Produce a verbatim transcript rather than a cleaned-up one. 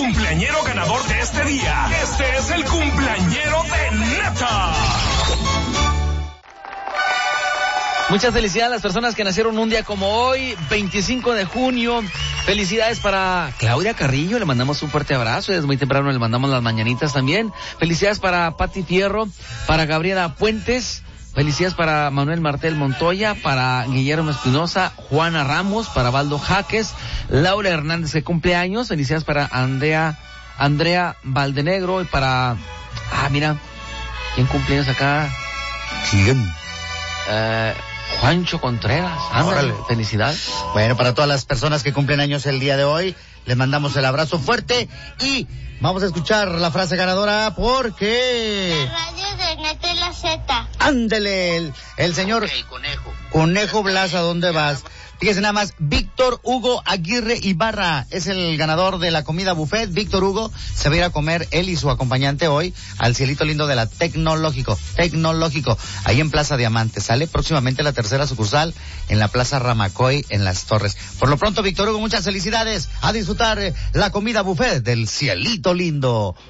cumpleañero ganador de este día. Este es el cumpleañero de neta. Muchas felicidades a las personas que nacieron un día como hoy, veinticinco de junio. Felicidades para Claudia Carrillo, le mandamos un fuerte abrazo. Desde muy temprano le mandamos las mañanitas también. Felicidades para Pati Fierro, para Gabriela Puentes. Felicidades para Manuel Martel Montoya, para Guillermo Espinosa, Juana Ramos, para Baldo Jaques, Laura Hernández que cumple años. Felicidades para Andrea, Andrea Valdenegro y para... Ah, mira, ¿quién cumple años acá? ¿Quién? Eh... Juancho Contreras, ándale, felicidades. Bueno, para todas las personas que cumplen años el día de hoy, les mandamos el abrazo fuerte y vamos a escuchar la frase ganadora porque... La radio de Neta y la Z. Ándele, el, el señor... Okay, Conejo. Conejo Blas, ¿a dónde vas? Fíjese nada más, Víctor Hugo Aguirre Ibarra es el ganador de la comida buffet. Víctor Hugo se va a ir a comer, él y su acompañante hoy, al cielito lindo de la Tecnológico, Tecnológico, ahí en Plaza Diamante. Sale próximamente la tercera sucursal en la Plaza Ramacoy, en Las Torres. Por lo pronto, Víctor Hugo, muchas felicidades, a disfrutar eh, la comida buffet del cielito lindo.